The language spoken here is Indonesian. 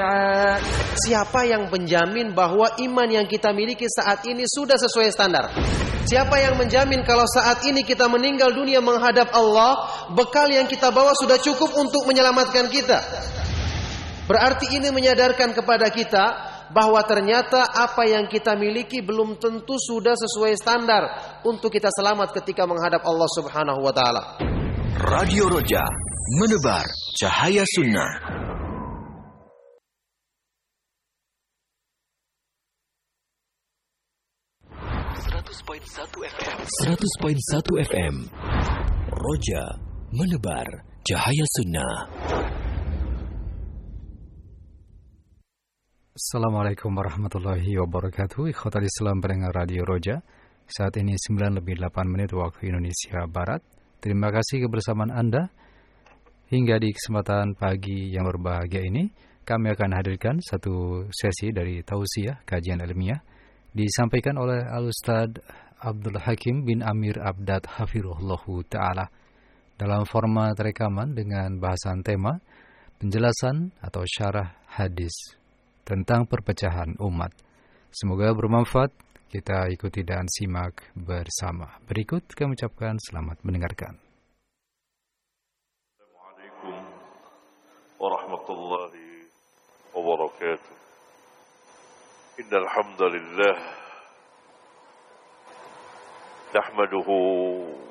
شرعا. Siapa yang menjamin bahwa iman yang kita miliki saat ini sudah sesuai standar? Siapa yang menjamin kalau saat ini kita meninggal dunia menghadap Allah, bekal yang kita bawa sudah cukup untuk menyelamatkan kita? Berarti ini menyadarkan kepada kita bahwa ternyata apa yang kita miliki belum tentu sudah sesuai standar untuk kita selamat ketika menghadap Allah Subhanahu wa taala. Radio Roja, menebar cahaya sunnah. Seratus poin satu FM. Roja, menebar cahaya sunnah. Assalamualaikum warahmatullahi wabarakatuh. Ikhwatal Islam pendengar Radio Roja. Saat ini 9:08 waktu Indonesia Barat. Terima kasih kebersamaan Anda. Hingga di kesempatan pagi yang berbahagia ini, kami akan hadirkan satu sesi dari Tausiah, kajian ilmiah, disampaikan oleh Al-Ustadz Abdul Hakim bin Amir Abdad Hafirullahu Ta'ala dalam format rekaman dengan bahasan tema penjelasan atau syarah hadis tentang perpecahan umat. Semoga bermanfaat. Kita ikuti dan simak bersama. Berikut kami ucapkan selamat mendengarkan. Assalamualaikum warahmatullahi wabarakatuh. Innal hamdalillah nahmaduhu